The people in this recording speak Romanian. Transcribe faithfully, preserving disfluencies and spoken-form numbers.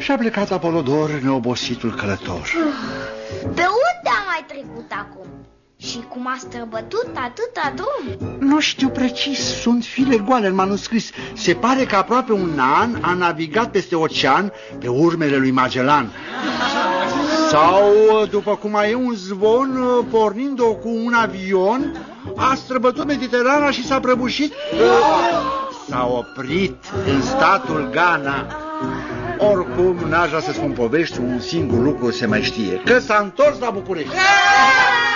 Și-a plecat Apolodor, neobositul călător. Pe unde a mai trecut acum? Și cum a străbătut atâta drum? Nu știu precis, sunt file goale în manuscris. Se pare că aproape un an a navigat peste ocean pe urmele lui Magellan. Sau, după cum mai e un zvon, pornind-o cu un avion, a străbătut Mediterana și s-a prăbușit. S-a oprit în statul Ghana. Oricum, n-aș vrea să spun povești, un singur lucru se mai știe, că s-a întors la București.